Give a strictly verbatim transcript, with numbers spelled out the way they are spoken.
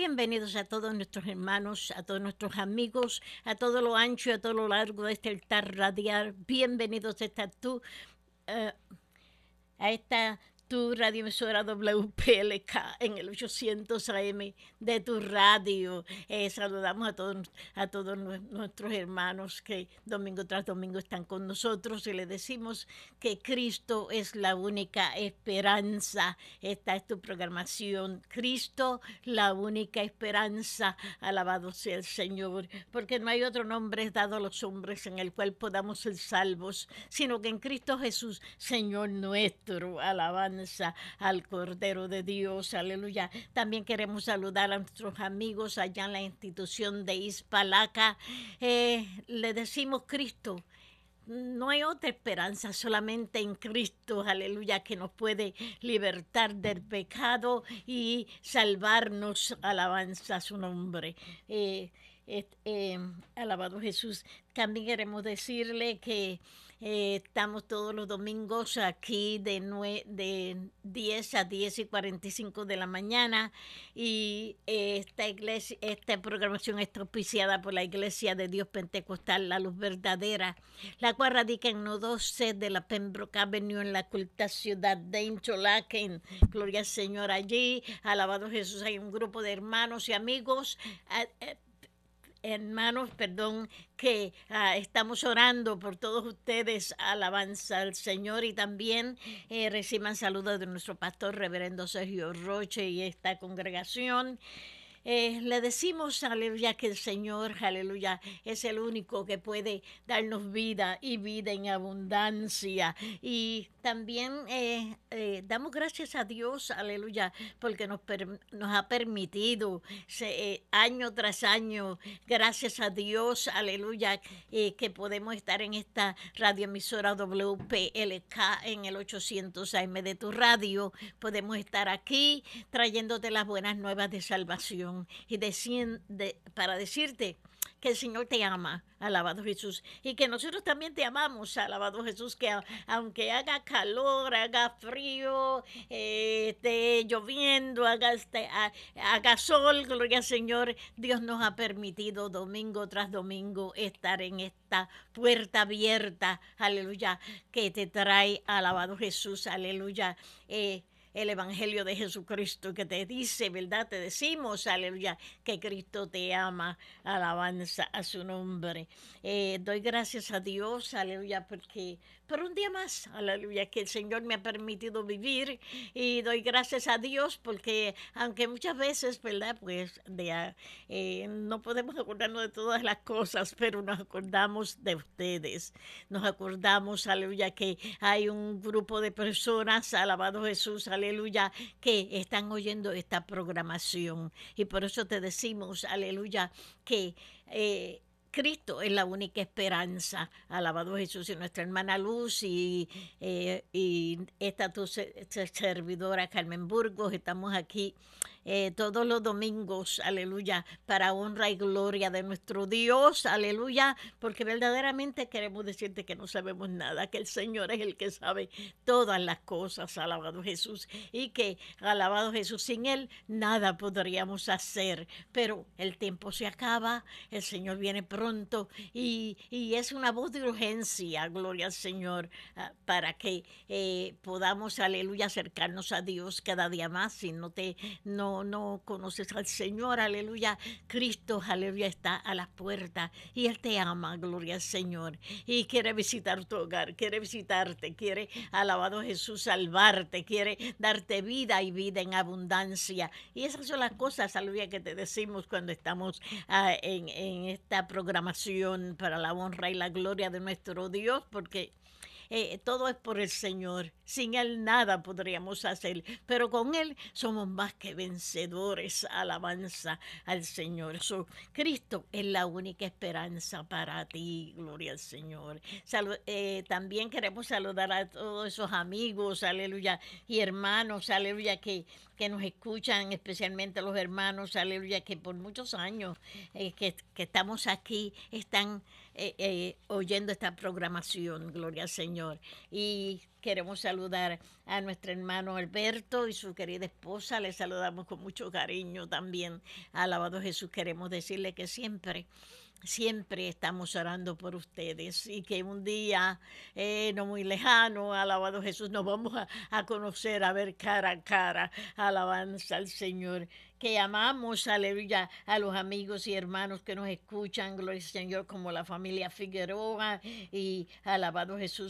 bienvenidos a todos nuestros hermanos, a todos nuestros amigos, a todo lo ancho y a todo lo largo de este altar radial. Bienvenidos a esta tú, uh, a esta tu radioemisora W P L K en el ochocientos A M de tu radio. Eh, saludamos a todos, a todos nuestros hermanos que domingo tras domingo están con nosotros y les decimos que Cristo es la única esperanza. Esta es tu programación. Cristo, la única esperanza. Alabado sea el Señor, porque no hay otro nombre dado a los hombres en el cual podamos ser salvos, sino que en Cristo Jesús, Señor nuestro. Alabanza al Cordero de Dios, aleluya. También queremos saludar a nuestros amigos allá en la institución de Ispalaca. Eh, le decimos Cristo. No hay otra esperanza, solamente en Cristo, aleluya, que nos puede libertar del pecado y salvarnos. Alabanza a su nombre. Eh, eh, eh, alabado Jesús. También queremos decirle que Eh, estamos todos los domingos aquí de, nue de diez a diez y cuarenta y cinco de la mañana y eh, esta, iglesia, esta programación está auspiciada por la Iglesia de Dios Pentecostal, La Luz Verdadera, la cual radica en No doce de la Pembroke Avenue en la culta ciudad de Interlaken. Gloria al Señor allí. Alabado Jesús. Hay un grupo de hermanos y amigos eh, eh, hermanos, perdón, que uh, estamos orando por todos ustedes, alabanza al Señor, y también eh, reciban saludos de nuestro pastor, reverendo Sergio Roche, y esta congregación. Eh, le decimos, aleluya, que el Señor, aleluya, es el único que puede darnos vida y vida en abundancia. Y también eh, eh, damos gracias a Dios, aleluya, porque nos, per nos ha permitido se, eh, año tras año, gracias a Dios, aleluya, eh, que podemos estar en esta radioemisora W P L K en el ochocientos A M de tu radio. Podemos estar aquí trayéndote las buenas nuevas de salvación. Y de, de, para decirte que el Señor te ama, alabado Jesús, y que nosotros también te amamos, alabado Jesús, que a, aunque haga calor, haga frío, eh, esté lloviendo, haga, este, a, haga sol, gloria al Señor, Dios nos ha permitido domingo tras domingo estar en esta puerta abierta, aleluya, que te trae, alabado Jesús, aleluya, eh, el Evangelio de Jesucristo, que te dice, ¿verdad? Te decimos, aleluya, que Cristo te ama, alabanza a su nombre. Eh, doy gracias a Dios, aleluya, porque por un día más, aleluya, que el Señor me ha permitido vivir, y doy gracias a Dios porque, aunque muchas veces, ¿verdad? Pues de, eh, no podemos acordarnos de todas las cosas, pero nos acordamos de ustedes. Nos acordamos, aleluya, que hay un grupo de personas, alabado Jesús, aleluya, aleluya, que están oyendo esta programación. Y por eso te decimos, aleluya, que eh, Cristo es la única esperanza. Alabado Jesús. Y nuestra hermana Luz y, eh, y esta tu servidora Carmen Burgos, estamos aquí eh, todos los domingos, aleluya, para honra y gloria de nuestro Dios, aleluya, porque verdaderamente queremos decirte que no sabemos nada, que el Señor es el que sabe todas las cosas, alabado Jesús, y que, alabado Jesús, sin Él nada podríamos hacer, pero el tiempo se acaba, el Señor viene pronto, y, y es una voz de urgencia, gloria al Señor, uh, para que eh, podamos, aleluya, acercarnos a Dios cada día más. Si no te, no no conoces al Señor, aleluya, Cristo, aleluya, está a las puertas y Él te ama, gloria al Señor, y quiere visitar tu hogar, quiere visitarte, quiere, alabado Jesús, salvarte, quiere darte vida y vida en abundancia. Y esas son las cosas, aleluya, que te decimos cuando estamos uh, en, en esta programación para la honra y la gloria de nuestro Dios, porque Eh, todo es por el Señor. Sin Él nada podríamos hacer, pero con Él somos más que vencedores. Alabanza al Señor. So, Cristo es la única esperanza para ti. Gloria al Señor. Salu eh, también queremos saludar a todos esos amigos, aleluya, y hermanos, aleluya, que, que nos escuchan, especialmente los hermanos, aleluya, que por muchos años eh, que, que estamos aquí, están eh, eh, oyendo esta programación, gloria al Señor. Y queremos saludar a nuestro hermano Alberto y su querida esposa, le saludamos con mucho cariño también. Alabado Jesús, queremos decirle que siempre siempre estamos orando por ustedes y que un día eh, no muy lejano, alabado Jesús, nos vamos a, a conocer, a ver cara a cara, alabanza al Señor, que amamos, aleluya, a los amigos y hermanos que nos escuchan, gloria al Señor, como la familia Figueroa y alabado Jesús.